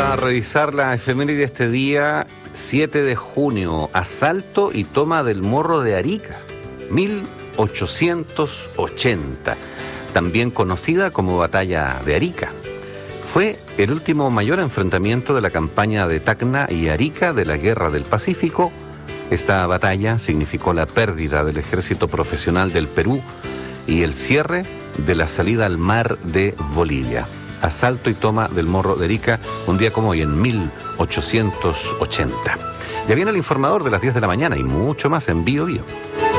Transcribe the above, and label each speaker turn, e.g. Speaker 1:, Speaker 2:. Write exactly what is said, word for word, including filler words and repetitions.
Speaker 1: a revisar la efeméride de este día, siete de junio, asalto y toma del Morro de Arica, mil ochocientos ochenta, también conocida como Batalla de Arica. Fue el último mayor enfrentamiento de la campaña de Tacna y Arica de la Guerra del Pacífico. Esta batalla significó la pérdida del ejército profesional del Perú y el cierre de la salida al mar de Bolivia. Asalto y toma del Morro de Arica, un día como hoy, en mil ochocientos ochenta. Ya viene el informador de las diez de la mañana y mucho más en Bio Bio.